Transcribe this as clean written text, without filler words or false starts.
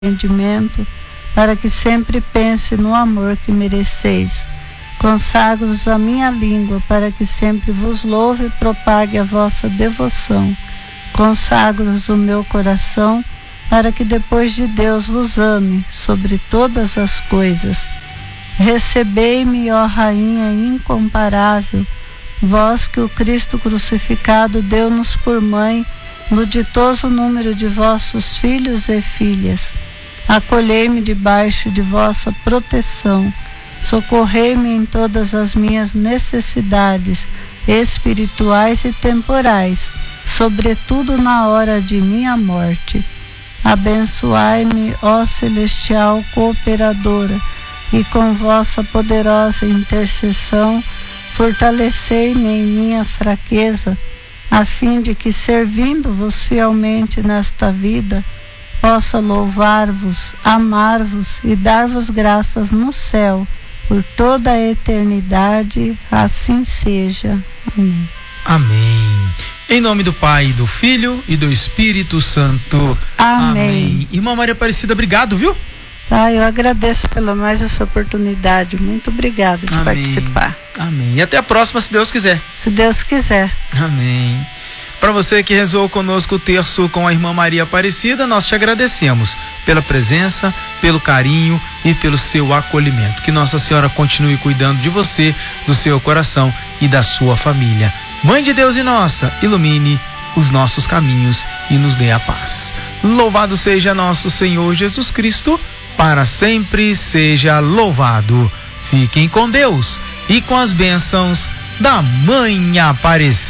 entendimento, para que sempre pense no amor que mereceis. Consagro-vos a minha língua, para que sempre vos louve e propague a vossa devoção. Consagro-vos o meu coração, para que depois de Deus vos ame sobre todas as coisas. Recebei-me, ó Rainha incomparável, vós que o Cristo crucificado deu-nos por mãe, no ditoso número de vossos filhos e filhas. Acolhei-me debaixo de vossa proteção, socorrei-me em todas as minhas necessidades espirituais e temporais, sobretudo na hora de minha morte. Abençoai-me, ó celestial cooperadora, e com vossa poderosa intercessão, fortalecei-me em minha fraqueza, a fim de que, servindo-vos fielmente nesta vida, possa louvar-vos, amar-vos e dar-vos graças no céu, por toda a eternidade. Assim seja. Amém. Amém. Em nome do Pai, do Filho e do Espírito Santo. Amém. Irmã Maria Aparecida, obrigado, viu? Eu agradeço pela mais essa oportunidade. Muito obrigada de participar. Amém. E até a próxima, se Deus quiser. Se Deus quiser. Amém. Para você que rezou conosco o terço com a irmã Maria Aparecida, nós te agradecemos pela presença, pelo carinho e pelo seu acolhimento. Que Nossa Senhora continue cuidando de você, do seu coração e da sua família. Mãe de Deus e nossa, ilumine os nossos caminhos e nos dê a paz. Louvado seja nosso Senhor Jesus Cristo, para sempre seja louvado. Fiquem com Deus e com as bênçãos da Mãe Aparecida.